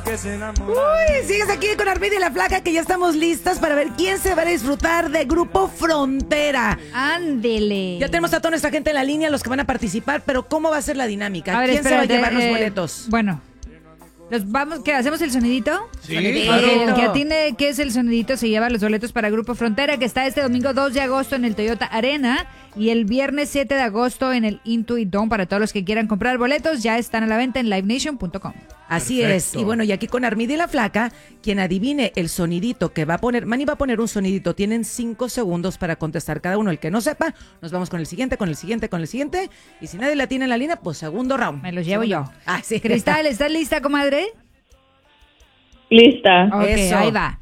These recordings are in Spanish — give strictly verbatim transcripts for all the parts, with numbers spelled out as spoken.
Uy, sigues aquí con Armida y la Flaca, que ya estamos listas para ver quién se va a disfrutar de Grupo Frontera. Ándele. Ya tenemos a toda nuestra gente en la línea, los que van a participar, pero ¿cómo va a ser la dinámica? A ver, ¿Quién se va a espérate, llevar los eh, boletos? Bueno, los vamos, ¿qué? ¿Hacemos el sonidito? Sí, Sonidito. Ok, claro. el que atine qué es el sonidito se lleva los boletos para Grupo Frontera, que está este domingo dos de agosto en el Toyota Arena y el viernes siete de agosto en el Intuit Dome. Para todos los que quieran comprar boletos, ya están a la venta en live nation punto com. Así Perfecto. es. Y bueno, y aquí con Armida y la Flaca, quien adivine el sonidito que va a poner, Manny va a poner un sonidito, tienen cinco segundos para contestar cada uno. El que no sepa, nos vamos con el siguiente, con el siguiente, con el siguiente. Y si nadie la tiene en la línea, pues segundo round. Me los llevo Segundo. yo. Ah, sí. Cristal, ¿estás lista, comadre? Lista. Ok, Eso. ahí va.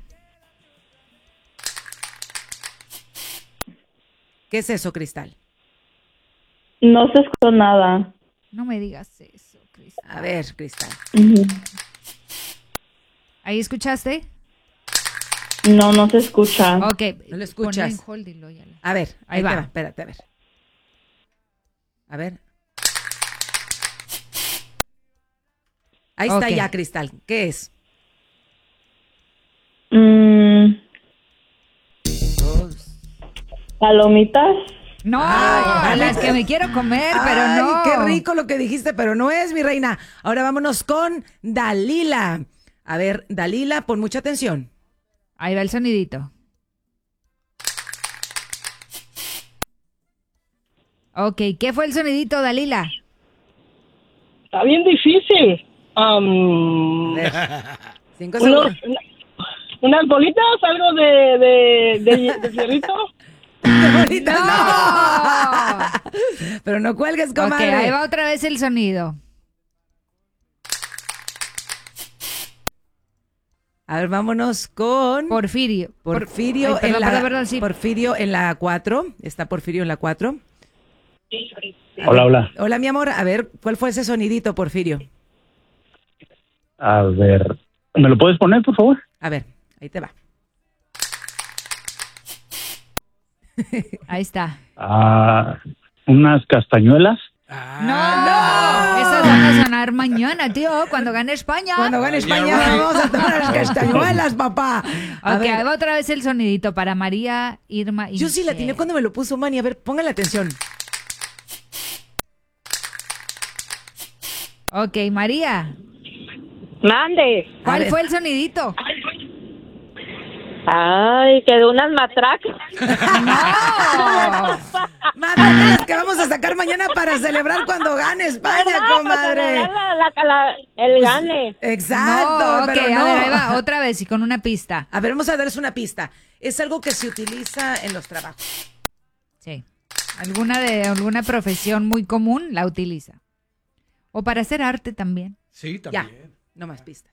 ¿Qué es eso, Cristal? No se escuchó nada. No me digas eso, Cristal. A ver, Cristal. Ujú. ¿Ahí escuchaste? No, no se escucha. Ok. No lo escuchas. Ponlo en hold y lo ya la- A ver, ahí, Ahí te va. va. Espérate, a ver. A ver. Ahí está Ok. ya, Cristal. ¿Qué es? Mm, Palomitas. No, Ay, las que me quiero comer, pero Ay, no. qué rico lo que dijiste, pero no es, mi reina. Ahora vámonos con Dalila. A ver, Dalila, pon mucha atención. Ahí va el sonidito. Ok, ¿qué fue el sonidito, Dalila? Está bien difícil. Um, A ver, cinco unos- segundos. una- unas bolitas, algo de, de, de, de fierrito. Ahorita no. ¡No! Pero no cuelgues, Ok, comadre. ahí va otra vez el sonido. A ver, vámonos con Porfirio. Por- Porfirio, Ay, perdón, en la, perdón, perdón, sí. Porfirio en la cuatro. Está Porfirio en la cuatro. Hola, hola. Hola, mi amor. A ver, ¿cuál fue ese sonidito, Porfirio? A ver, ¿me lo puedes poner, por favor? A ver, ahí te va. Ahí está. Ah, unas castañuelas. ¡No! Esas van a sonar mañana, tío, cuando gane España. Cuando gane España, Yeah, right. vamos a tomar las castañuelas, papá. A Ok, ver, ahí va otra vez el sonidito para María, Irma y yo sí la Michelle. tenía cuando me lo puso Manny. A ver, póngale atención. Ok, María, Mande. A ¿cuál ver. fue el sonidito? Ay, quedó unas matracas. ¡No! Madre, las que vamos a sacar mañana para celebrar cuando gane España, comadre. La, la, la, el gane. Exacto, No, ok, pero a no. ver, ahí va, otra vez y con una pista. A ver, vamos a darles una pista. Es algo que se utiliza en los trabajos. Sí. Alguna de alguna profesión muy común la utiliza. O para hacer arte también. Sí, Ya, también. no más pistas.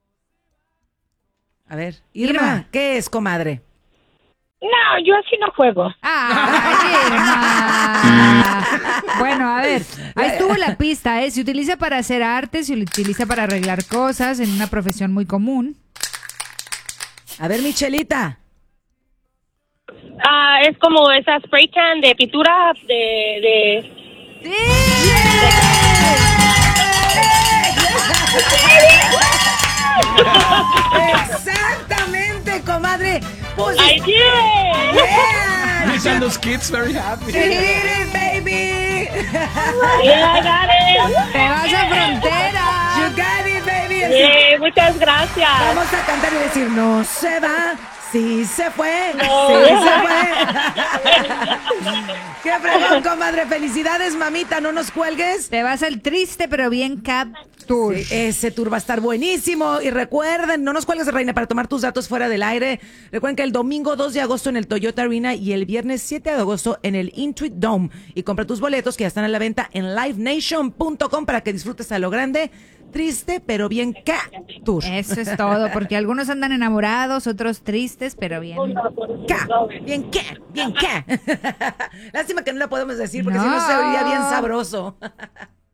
A ver, Irma, Irma. ¿qué es, comadre? No, yo así no juego. ¡Ay, Irma! Bueno, a ver, ahí estuvo la pista, ¿eh? Se utiliza para hacer arte, se utiliza para arreglar cosas en una profesión muy común. A ver, Michelita. Ah, es como esa spray can de pintura de... de... ¡Sí! Exactamente, comadre. Pues, ¡I did! yeah. These are those kids very happy. Hit it, baby. Yeah, I got it. ¡Te vas a Frontera! You got it, baby. Sí, muchas gracias. Vamos a cantar y decir, no se va, sí se fue, No. sí se fue. Qué fregón, comadre. Felicidades, mamita, no nos cuelgues. Te vas al triste pero bien Cap Tour. Sí, ese tour va a estar buenísimo. Y recuerden, no nos cuelgues, reina, para tomar tus datos fuera del aire. Recuerden que el domingo dos de agosto en el Toyota Arena y el viernes siete de agosto en el Intuit Dome. Y compra tus boletos que ya están a la venta en live nation punto com para que disfrutes a lo grande. Triste, pero bien Cat Tour. Eso es todo, porque algunos andan enamorados, otros tristes, pero bien. Ca, bien qué, bien qué. Lástima que no la podemos decir porque No. si no se oiría bien sabroso.